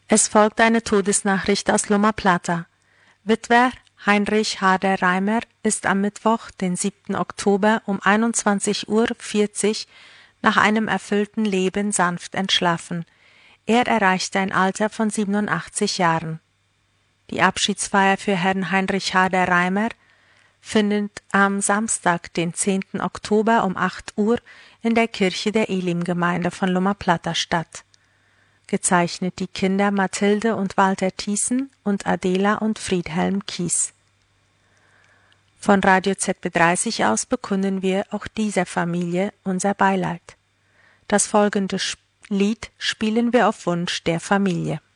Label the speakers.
Speaker 1: Es folgt eine Todesnachricht aus Loma Plata. Witwer Heinrich Hader-Reimer ist am Mittwoch, den 7. Oktober um 21:40 Uhr nach einem erfüllten Leben sanft entschlafen. Er erreichte ein Alter von 87 Jahren. Die Abschiedsfeier für Herrn Heinrich Hader-Reimer findet am Samstag, den 10. Oktober um 8 Uhr in der Kirche der Elim-Gemeinde von Loma Plata statt. Gezeichnet die Kinder Mathilde und Walter Thiessen und Adela und Friedhelm Kies. Von Radio ZB30 aus bekunden wir auch dieser Familie unser Beileid. Das folgende Lied spielen wir auf Wunsch der Familie.